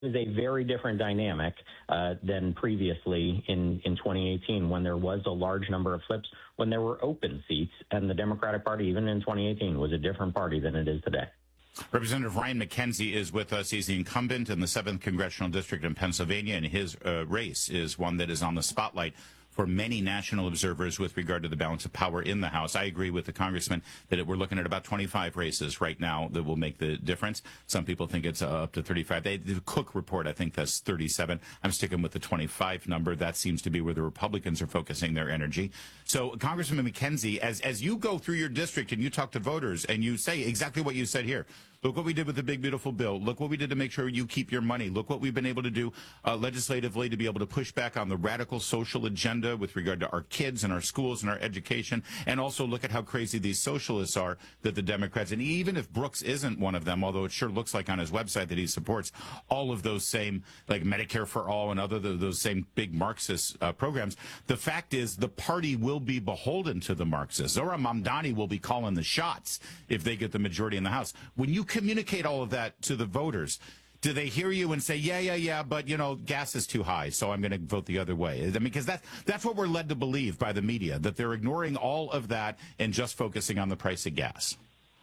is a very different dynamic than previously in 2018 when there was a large number of flips, when there were open seats, and the Democratic Party, even in 2018, was a different party than it is today. Representative Ryan McKenzie is with us. He's the incumbent in the 7th Congressional District in Pennsylvania, and his race is one that is on the spotlight for many national observers with regard to the balance of power in the House. I agree with the congressman that we're looking at about 25 races right now that will make the difference. Some people think it's up to 35. The Cook report, I think that's 37. I'm sticking with the 25 number. That seems to be where the Republicans are focusing their energy. So, Congressman McKenzie, as you go through your district and you talk to voters and you say exactly what you said here, look what we did with the big, beautiful bill. Look what we did to make sure you keep your money. Look what we've been able to do legislatively to be able to push back on the radical social agenda with regard to our kids and our schools and our education. And also look at how crazy these socialists are that the Democrats, and even if Brooks isn't one of them, although it sure looks like on his website that he supports all of those same, like Medicare for All and other those same big Marxist programs, the fact is the party will be beholden to the Marxists. Zohran Mamdani will be calling the shots if they get the majority in the House. When you communicate all of that to the voters, do they hear you and say, yeah, but, gas is too high, so I'm going to vote the other way? I mean, because that's what we're led to believe by the media, that they're ignoring all of that and just focusing on the price of gas.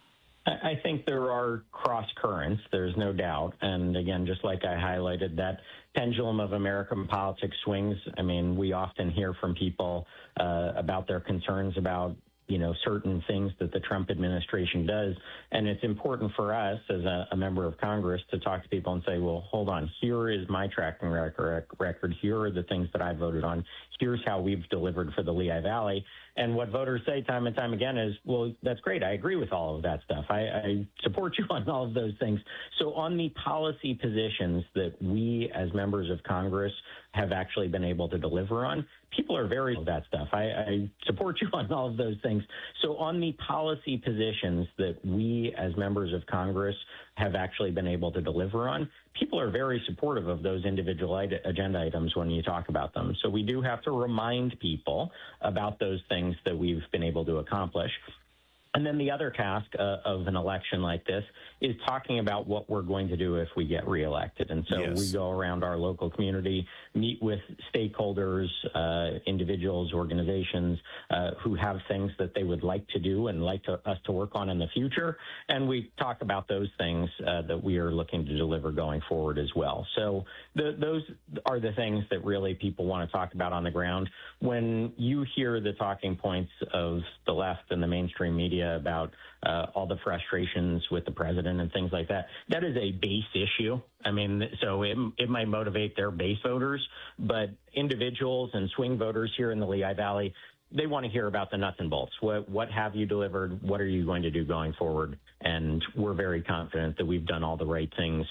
I think there are cross currents, there's no doubt. And again, just like I highlighted, that pendulum of American politics swings. I mean, we often hear from people about their concerns about certain things that the Trump administration does. And it's important for us as a member of Congress to talk to people and say, well, hold on, here is my tracking record. Here are the things that I voted on. Here's how we've delivered for the Lehigh Valley. And what voters say time and time again is, well, that's great. I agree with all of that stuff. I support you on all of those things. So on the policy positions that we as members of Congress have actually been able to deliver on, people are very of that stuff. I support you on all of those things. So on the policy positions that we as members of Congress have actually been able to deliver on, people are very supportive of those individual agenda items when you talk about them. So we do have to remind people about those things that we've been able to accomplish. And then the other task of an election like this is talking about what we're going to do if we get reelected. And so we go around our local community, meet with stakeholders, individuals, organizations who have things that they would like to do and like us to work on in the future. And we talk about those things that we are looking to deliver going forward as well. So those are the things that really people want to talk about on the ground. When you hear the talking points of the left and the mainstream media about all the frustrations with the president and things like that, that is a base issue. I mean, so it might motivate their base voters, but individuals and swing voters here in the Lehigh Valley, they want to hear about the nuts and bolts. What have you delivered? What are you going to do going forward? And we're very confident that we've done all the right things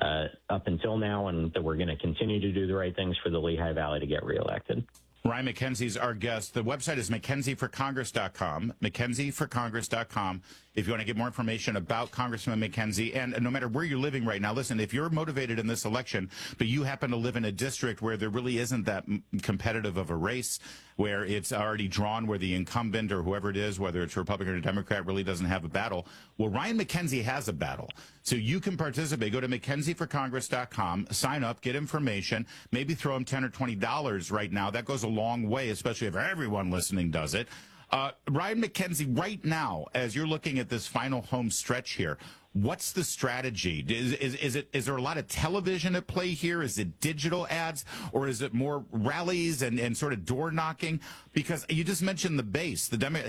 up until now, and that we're going to continue to do the right things for the Lehigh Valley to get reelected. Ryan McKenzie's our guest. The website is McKenzieForCongress.com, McKenzieForCongress.com. If you want to get more information about Congressman McKenzie, and no matter where you're living right now, listen, if you're motivated in this election, but you happen to live in a district where there really isn't that competitive of a race, where it's already drawn, where the incumbent or whoever it is, whether it's Republican or Democrat, really doesn't have a battle, well, Ryan McKenzie has a battle. So you can participate. Go to McKenzieForCongress.com, sign up, get information, maybe throw him $10 or $20 right now. That goes a long way, especially if everyone listening does it. Ryan McKenzie, right now, as you're looking at this final home stretch here, what's the strategy? Is there a lot of television at play here? Is it digital ads, or is it more rallies and sort of door knocking? Because you just mentioned the base,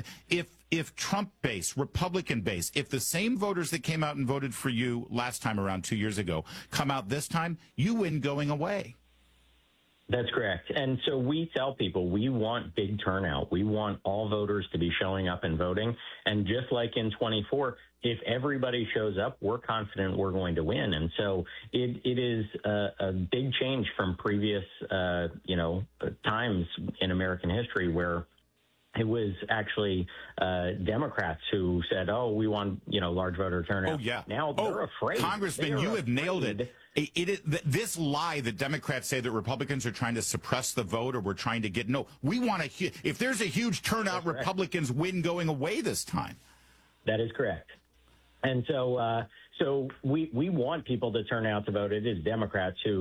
if Trump base, Republican base, if the same voters that came out and voted for you last time around 2 years ago come out this time, you win going away. That's correct. And so we tell people we want big turnout. We want all voters to be showing up and voting. And just like in 24, if everybody shows up, we're confident we're going to win. And so it is a big change from previous, times in American history where it was actually Democrats who said, oh, we want, large voter turnout. Oh, yeah. Now they're afraid. Congressman, you have nailed it. This lie that Democrats say that Republicans are trying to suppress the vote, or we're trying to get, no, we want if there's a huge turnout, Republicans win going away this time. That is correct. And so we want people to turn out to vote. It is Democrats who